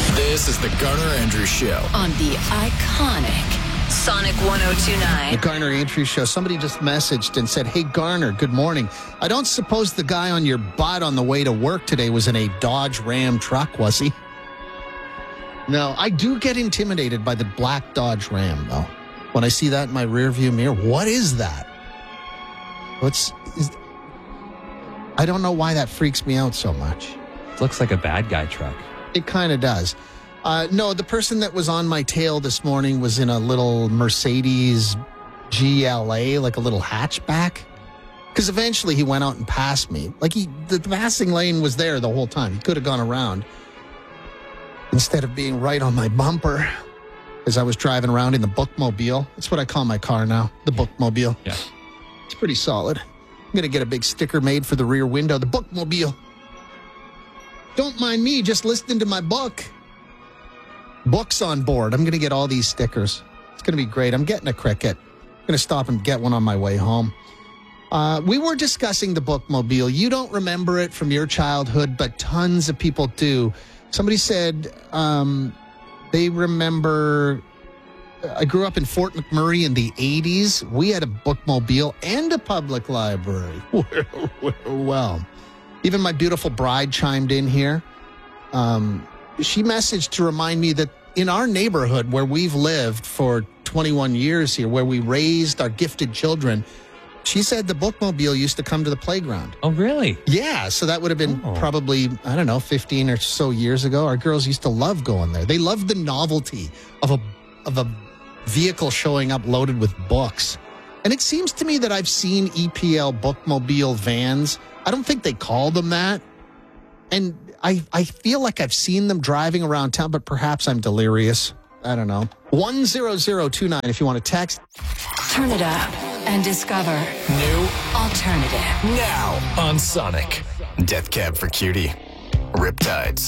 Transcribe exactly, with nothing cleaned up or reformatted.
This is the Garner Andrews Show on the iconic Sonic one oh two point nine. The Garner Andrews Show. Somebody just messaged and said, "Hey, Garner, good morning. I don't suppose the guy on your butt on the way to work today was in a Dodge Ram truck, was he?" No, I do get intimidated by the black Dodge Ram, though. When I see that in my rearview mirror, what is that? What's... Is, I don't know why that freaks me out so much. Looks like a bad guy truck. It kind of does. Uh, no, the person that was on my tail this morning was in a little Mercedes G L A, like a little hatchback. Because eventually he went out and passed me. Like he, the, the passing lane was there the whole time. He could have gone around instead of being right on my bumper as I was driving around in the Bookmobile. That's what I call my car now, the Bookmobile. Yeah. It's pretty solid. I'm going to get a big sticker made for the rear window, the Bookmobile. Don't mind me just listening to my book. Books on board. I'm going to get all these stickers. It's going to be great. I'm getting a Cricket. I'm going to stop and get one on my way home. Uh, we were discussing the Bookmobile. You don't remember it from your childhood, but tons of people do. Somebody said um, they remember... I grew up in Fort McMurray in the eighties. We had a Bookmobile and a public library. Well, even my beautiful bride chimed in here. Um, she messaged to remind me that in our neighborhood where we've lived for twenty-one years here, where we raised our gifted children, she said the Bookmobile used to come to the playground. Oh, really? Yeah, so that would have been oh. probably, I don't know, fifteen or so years ago. Our girls used to love going there. They loved the novelty of a of a vehicle showing up loaded with books. And it seems to me that I've seen E P L Bookmobile vans. I don't think they call them that. And I, I feel like I've seen them driving around town, but perhaps I'm delirious. I don't know. one zero zero two nine if you want to text. Turn it up and discover new alternative. now on Sonic. Death Cab for Cutie. Riptides.